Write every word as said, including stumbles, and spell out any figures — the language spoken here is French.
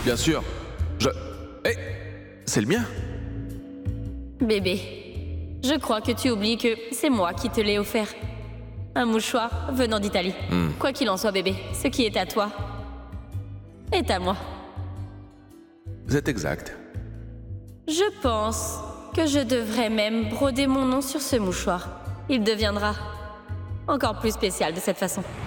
bien sûr. Je... Eh, c'est le mien. Bébé, je crois que tu oublies que c'est moi qui te l'ai offert. Un mouchoir venant d'Italie. Mm. Quoi qu'il en soit, bébé, ce qui est à toi est à moi. C'est exact. Je pense que je devrais même broder mon nom sur ce mouchoir. Il deviendra encore plus spécial de cette façon.